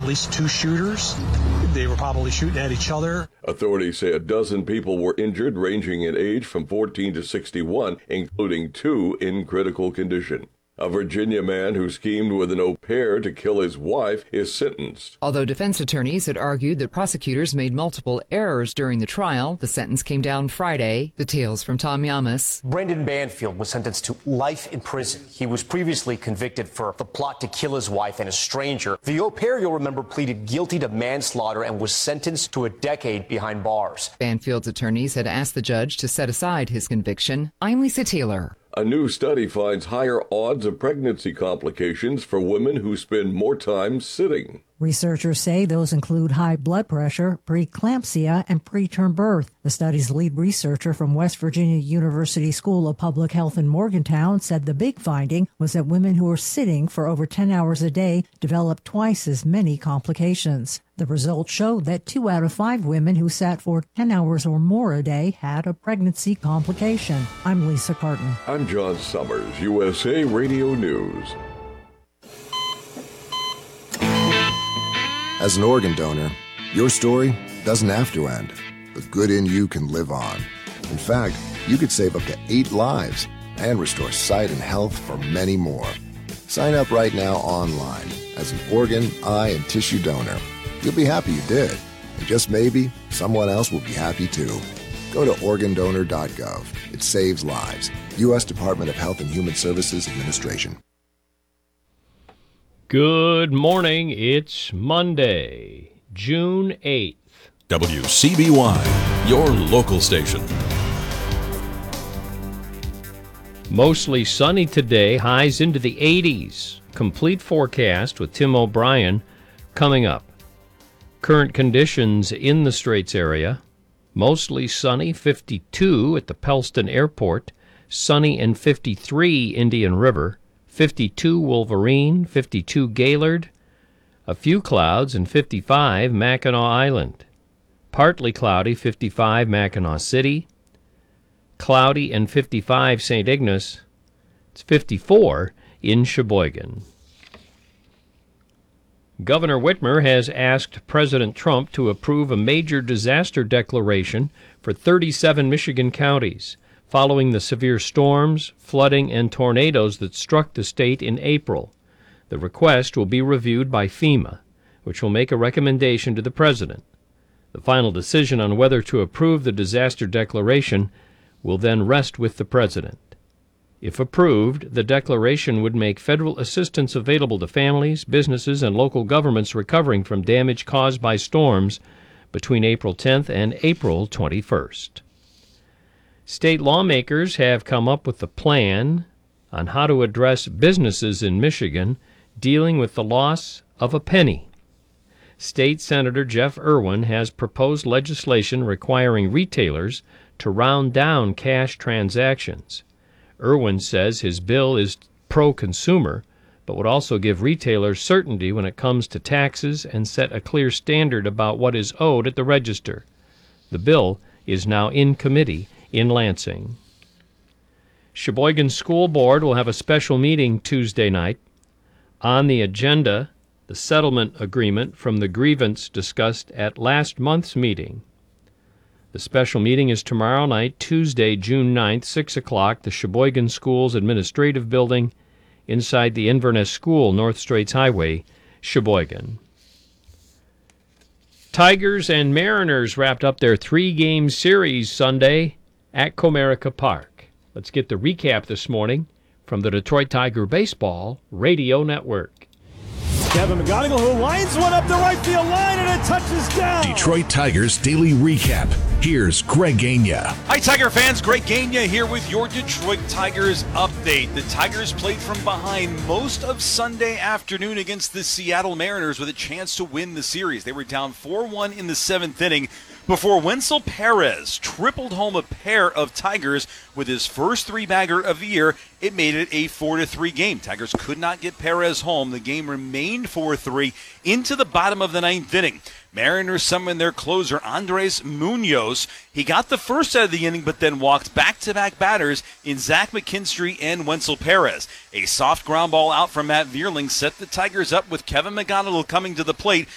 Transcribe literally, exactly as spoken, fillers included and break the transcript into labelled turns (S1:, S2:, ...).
S1: least two shooters. They were probably shooting at each other.
S2: Authorities say a dozen people were injured, ranging in age from fourteen to sixty-one, including two in critical condition. A Virginia man who schemed with an au pair to kill his wife is sentenced.
S3: Although defense attorneys had argued that prosecutors made multiple errors during the trial, the sentence came down Friday. Details from Tom Yamas.
S4: Brendan Banfield was sentenced to life in prison. He was previously convicted for the plot to kill his wife and a stranger. The au pair, you'll remember, pleaded guilty to manslaughter and was sentenced to a decade behind bars.
S3: Banfield's attorneys had asked the judge to set aside his conviction. I'm Lisa Taylor.
S2: A new study finds higher odds of pregnancy complications for women who spend more time sitting.
S5: Researchers say those include high blood pressure, preeclampsia, and preterm birth. The study's lead researcher from West Virginia University School of Public Health in Morgantown said the big finding was that women who are sitting for over ten hours a day develop twice as many complications. The results showed that two out of five women who sat for ten hours or more a day had a pregnancy complication. I'm Lisa Carton.
S2: I'm John Summers, U S A Radio News.
S6: As an organ donor, your story doesn't have to end. The good in you can live on. In fact, you could save up to eight lives and restore sight and health for many more. Sign up right now online as an organ, eye, and tissue donor. You'll be happy you did, and just maybe someone else will be happy too. Go to organ donor dot gov. It saves lives. U S Department of Health and Human Services Administration.
S7: Good morning. It's Monday, June eighth.
S8: W C B Y, your local station.
S7: Mostly sunny today, highs into the eighties. Complete forecast with Tim O'Brien coming up. Current conditions in the Straits area. Mostly sunny, fifty-two at the Pellston Airport. Sunny and fifty-three Indian River. fifty-two Wolverine, fifty-two Gaylord, a few clouds, and fifty-five Mackinac Island. Partly cloudy, fifty-five Mackinac City. Cloudy and fifty-five Saint Ignace. It's fifty-four in Sheboygan. Governor Whitmer has asked President Trump to approve a major disaster declaration for thirty-seven Michigan counties, following the severe storms, flooding, and tornadoes that struck the state in April. The request will be reviewed by FEMA, which will make a recommendation to the president. The final decision on whether to approve the disaster declaration will then rest with the president. If approved, the declaration would make federal assistance available to families, businesses, and local governments recovering from damage caused by storms between April tenth and April twenty-first. State lawmakers have come up with a plan on how to address businesses in Michigan dealing with the loss of a penny. State Senator Jeff Irwin has proposed legislation requiring retailers to round down cash transactions. Irwin says his bill is pro-consumer, but would also give retailers certainty when it comes to taxes and set a clear standard about what is owed at the register. The bill is now in committee in Lansing. Sheboygan School Board will have a special meeting Tuesday night. On the agenda, the settlement agreement from the grievance discussed at last month's meeting. The special meeting is tomorrow night, Tuesday, June ninth, six o'clock, the Sheboygan Schools Administrative Building, inside the Inverness School, North Straits Highway, Sheboygan. Tigers and Mariners wrapped up their three-game series Sunday at Comerica Park. Let's get the recap this morning from the Detroit Tiger Baseball Radio Network.
S9: Kevin McGonigal, who lines one up the right field line, and it touches down.
S8: Detroit Tigers Daily Recap. Here's Greg Gagne.
S10: Hi, Tiger fans. Greg Gagne here with your Detroit Tigers update. The Tigers played from behind most of Sunday afternoon against the Seattle Mariners with a chance to win the series. They were down four one in the seventh inning before Wenzel Perez tripled home a pair of Tigers with his first three-bagger of the year. It made it a four to three game. Tigers could not get Perez home. The game remained four three into the bottom of the ninth inning. Mariners summoned their closer, Andres Munoz. He got the first out of the inning, but then walked back-to-back batters in Zach McKinstry and Wenzel Perez. A soft ground ball out from Matt Vierling set the Tigers up with Kevin McGonigal coming to the plate